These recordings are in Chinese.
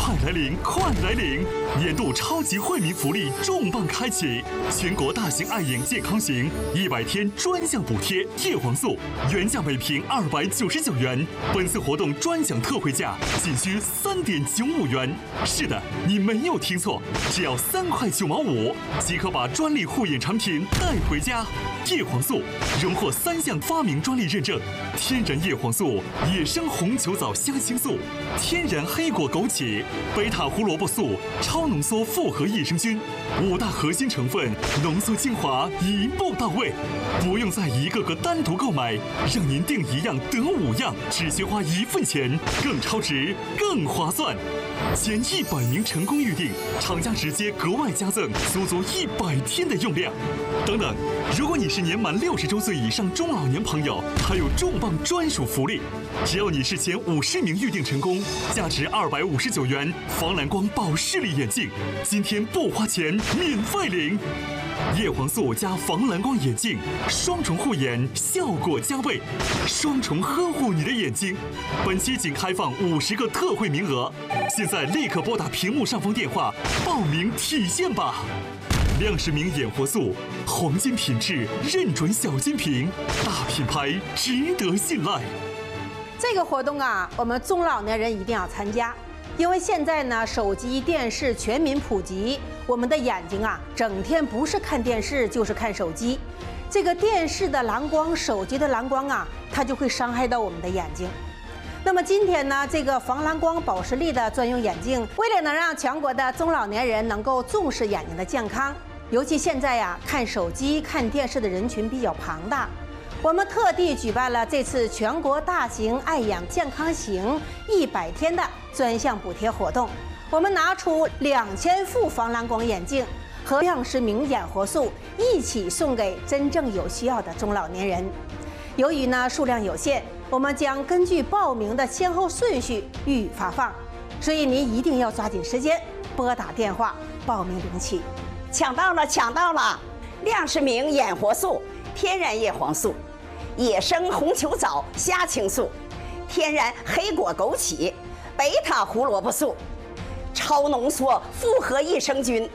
快来领，快来领！年度超级惠民福利重磅开启，全国大型爱眼健康行100天专项补贴叶黄素，原价每瓶299元，本次活动专享特惠价仅需3.95元。是的，你没有听错，只要3块9毛5即可把专利护眼产品带回家。叶黄素荣获3项发明专利认证：天然叶黄素、野生红球藻虾青素、天然黑果枸杞、贝塔胡萝卜素、超浓缩复合益生菌，5大核心成分浓缩精华，一步到位，不用再一个个单独购买，让您订1样得5样，只需花1份钱，更超值，更划算。前100名成功预订，厂家直接格外加赠足100天的用量。等等，如果你是年满60周岁以上中老年朋友，还有重磅专属福利，只要你是前50名预订成功，价值259元防蓝光保视力眼镜，今天不花钱免费领。叶黄素加防蓝光眼镜，双重护眼，效果加倍，双重呵护你的眼睛。本期仅开放50个特惠名额，现在立刻拨打屏幕上方电话报名体验吧。亮世明眼活素，黄金品质，认准小金瓶，大品牌，值得信赖。 这个活动啊，我们中老年人一定要参加，因为现在呢，手机、电视全民普及，我们的眼睛啊，整天不是看电视就是看手机。这个电视的蓝光、手机的蓝光啊，它就会伤害到我们的眼睛。那么今天呢，这个防蓝光保视力的专用眼镜，为了能让全国的中老年人能够重视眼睛的健康，尤其现在呀，看手机、看电视的人群比较庞大，我们特地举办了这次全国大型爱眼健康行100天的专项补贴活动。我们拿出2000副防蓝光眼镜和亮世明眼活素一起送给真正有需要的中老年人。由于呢数量有限，我们将根据报名的先后顺序予以发放，所以您一定要抓紧时间拨打电话报名领取。 抢到了，抢到了！亮世明眼活素、天然叶黄素、野生红球藻虾青素、天然黑果枸杞、贝塔胡萝卜素、超浓缩复合益生菌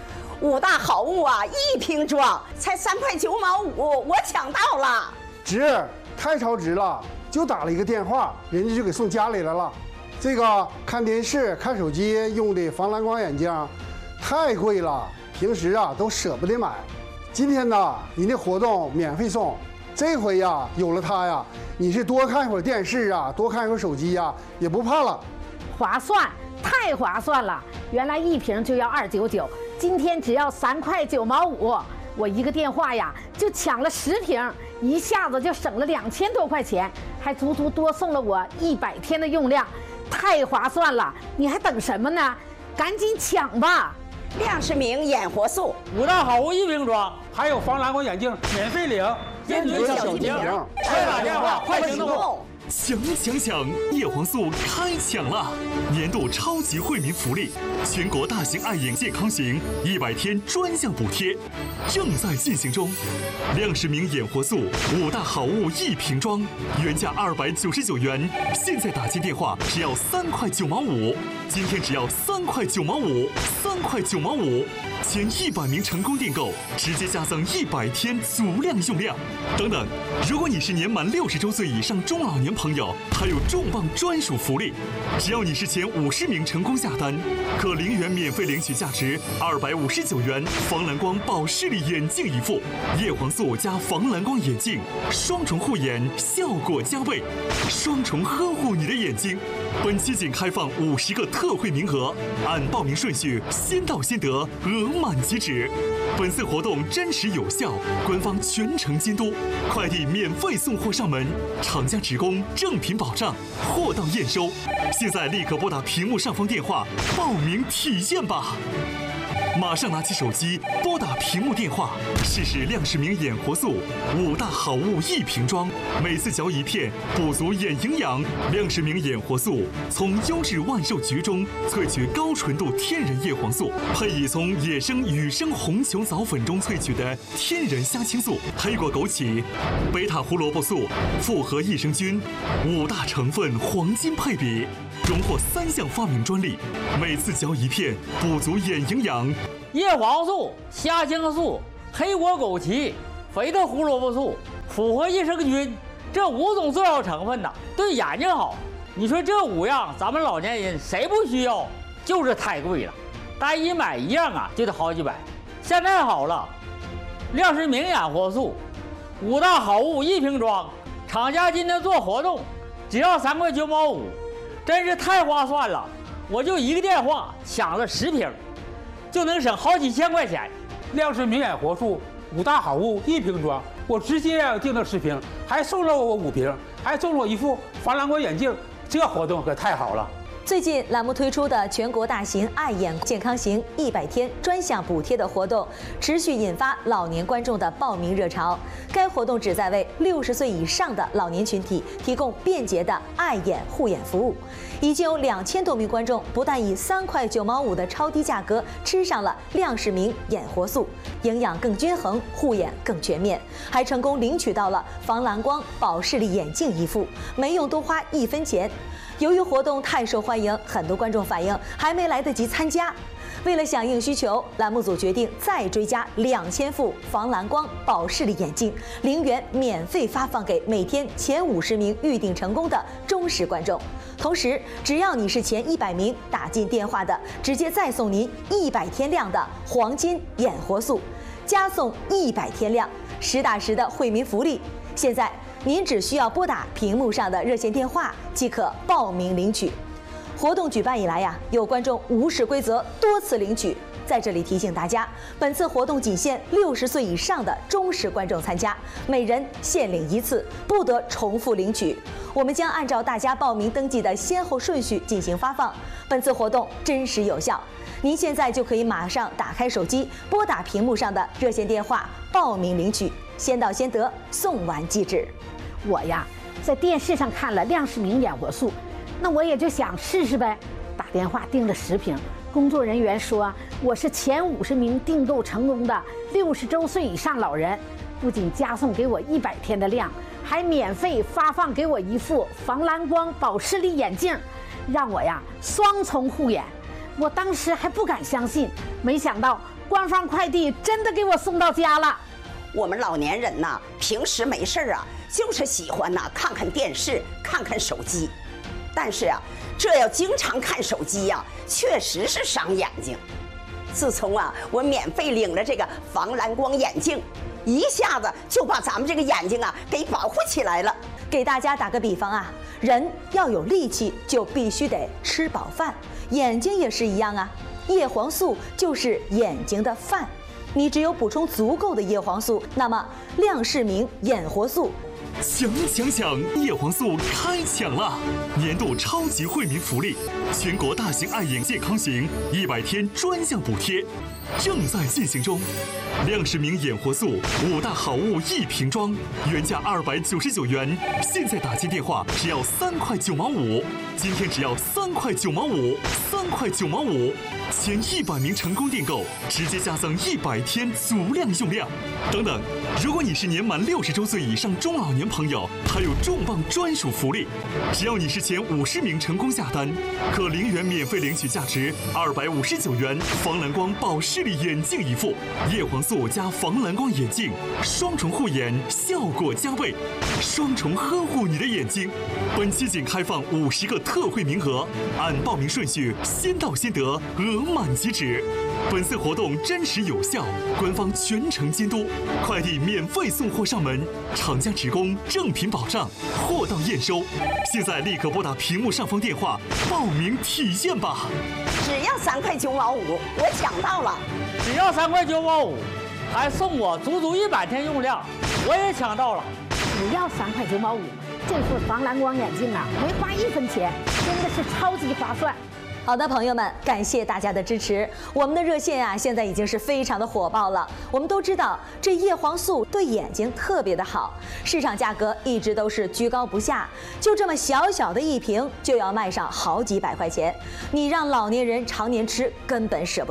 ，5大好物啊，一瓶装，才3块9毛5，我抢到了！ 值，太超值了！就打了一个电话，人家就给送家里来了。这个看电视、看手机用的防蓝光眼镜太贵了，平时啊都舍不得买。今天呢，人家活动免费送，这回呀有了它呀，你是多看一会儿电视啊，多看一会儿手机呀，也不怕了。 划算，太划算了！原来1瓶就要299，今天只要3块9毛5，我一个电话呀就抢了10瓶，一下子就省了2000多块钱，还足足多送了我100天的用量，太划算了！你还等什么呢？赶紧抢吧！ 亮世明眼活素 5大好物一瓶装，还有防蓝光眼镜免费领，认准小金瓶，快打电话，快行动！ 抢！叶黄素开抢了！年度超级惠民福利，全国大型爱眼健康行100天专项补贴正在进行中。亮世明眼活素5大好物一瓶装，原价299元，现在打进电话只要3块9毛5，今天只要3块9毛5，3块9毛5。前100名成功订购，直接加赠100天足量用量。等等，如果你是年满60周岁以上中老年朋友，还有重磅专属福利，只要你是前50名成功下单，可0元免费领取价值259元防蓝光保视力眼镜一副，叶黄素加防蓝光眼镜，双重护眼，效果加倍，双重呵护你的眼睛。本期仅开放50个特惠名额，按报名顺序先到先得，额满即止。本次活动真实有效，官方全程监督，快递免费送货上门，厂家直供，正品保障，货到验收。现在立刻拨打屏幕上方电话报名体验吧！马上拿起手机拨打屏幕电话，试试亮世明眼活素5大好物一瓶装，每次嚼1片，补足眼营养。亮世明眼活素从优质万寿菊中萃取高纯度天然叶黄素，配以从野生雨生红球藻粉中萃取的天然虾青素、黑果枸杞、贝塔胡萝卜素、复合益生菌，5大成分黄金配比。 荣获3项发明专利，每次嚼一片，补足眼营养。 叶黄素、虾青素、黑果枸杞、肥的胡萝卜素、复合益生菌，这5种重要成分呐，对眼睛好。你说这5样，咱们老年人谁不需要？就是太贵了，单一买1样啊就得好几百。现在好了，亮视明眼活素，5大好物1瓶装，厂家今天做活动，只要3块9毛5，真是太划算了。我就一个电话抢了10瓶，就能省好几千块钱。 亮视明眼活素5大好物1瓶装，我直接订了10瓶，还送了我5瓶，还送了我一副防蓝光眼镜，这活动可太好了。 最近栏目推出的全国大型爱眼健康行100天专项补贴的活动，持续引发老年观众的报名热潮。该活动旨在为60岁以上的老年群体提供便捷的爱眼护眼服务。已经有2000多名观众不但以3块9毛5的超低价格吃上了亮视明眼活素，营养更均衡，护眼更全面，还成功领取到了防蓝光保视力眼镜1副，没用多花1分钱。由于活动太受欢迎，很多观众反映还没来得及参加。为了响应需求，栏目组决定再追加2000副防蓝光保视力眼镜，0元免费发放给每天前50名预订成功的忠实观众。同时，只要你是前100名打进电话的，直接再送您100天量的黄金眼活素，加送100天量，实打实的惠民福利。现在您只需要拨打屏幕上的热线电话即可报名领取。活动举办以来有观众无视规则多次领取。在这里提醒大家，本次活动仅限60岁以上的忠实观众参加，每人限领1次，不得重复领取。我们将按照大家报名登记的先后顺序进行发放。本次活动真实有效，您现在就可以马上打开手机，拨打屏幕上的热线电话报名领取，先到先得，送完即止。 我在电视上看了亮视明眼活素，那我也就想试试呗，打电话订了10瓶。工作人员说我是前50名订购成功的60周岁以上老人，不仅加送给我100天的量，还免费发放给我1副防蓝光保视力眼镜，让我双重护眼。我当时还不敢相信，没想到官方快递真的给我送到家了。 我们老年人呐，平时没事就是喜欢看看电视，看看手机，但是这要经常看手机确实是伤眼睛。自从我免费领了这个防蓝光眼镜，一下子就把咱们这个眼睛给保护起来了。 给大家打个比方人要有力气，就必须得吃饱饭，眼睛也是一样叶黄素就是眼睛的饭。你只有补充足够的叶黄素，那么亮视明眼活素抢！叶黄素开抢了！年度超级惠民福利，全国大型爱眼健康行100天专项补贴正在进行中。亮视明眼活素5大好物1瓶装，原价299元，现在打进电话只要3块9毛5，今天只要3块9毛5，3块9毛5，前100名成功订购直接加赠100天足量用量。等等，如果你是年满60周岁以上中老年朋友，还有重磅专属福利，只要你是前50名成功下单，可0元免费领取价值259元防蓝光保视力眼镜1副，叶黄素加防蓝光眼镜，双重护眼，效果加倍，双重呵护你的眼睛。本期仅开放50个特惠名额，按报名顺序先到先得，额满即止。本次活动真实有效，官方全程监督，快递免费送货上门，厂家职工正品保障，货到验收。现在立刻拨打屏幕上方电话报名体验吧！ 只要3块9毛5，我抢到了！ 只要3块9毛5，还送我足100天用量，我也抢到了！ 只要3块9毛5，这副防蓝光眼镜没花1分钱，真的是超级划算。 好的，朋友们，感谢大家的支持。我们的热线现在已经是非常的火爆了。我们都知道，这叶黄素对眼睛特别的好，市场价格一直都是居高不下，就这么小小的1瓶就要卖上好几百块钱，你让老年人常年吃根本舍不得。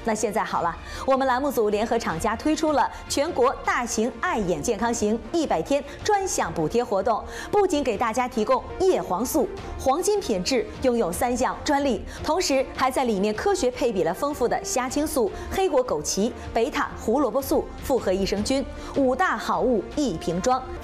那现在好了，我们栏目组联合厂家推出了全国大型爱眼健康行100天专项补贴活动，不仅给大家提供叶黄素黄金品质，拥有3项专利，同时还在里面科学配比了丰富的虾青素、黑果枸杞、贝塔胡萝卜素、复合益生菌，5大好物一瓶装。